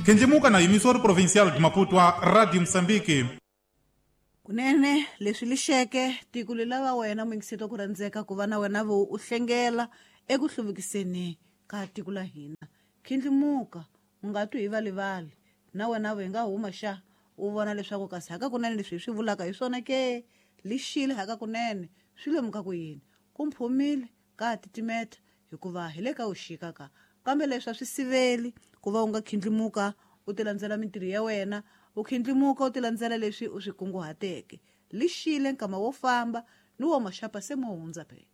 Khindlimuka na emissora provincial de Maputo a Radio Moçambique. Kunene leswi lixeke tiko lava wena mwingiseto ku rhandzeka ku va na wena vo u hlengela eku hluvukiseni ka tiko la hina. Khindlimuka u nga twi hi valivali na wena vo hi nga huma xa u vona leswaku kasi haka kunene leswi hi swi vulaka hi swona ke lixile haka kunene swi lemuka ku yini ku mphumile ka titimeta hikuva hi le ka uxika ka kambe leswi a swi siveli ku va u nga khindlimuka u ti landzela mintirho ya wena u khindlimuka u ti landzela leswi u swi kunguhateke lixile nkama wo famba ni wo maxapa se mo hundza pe.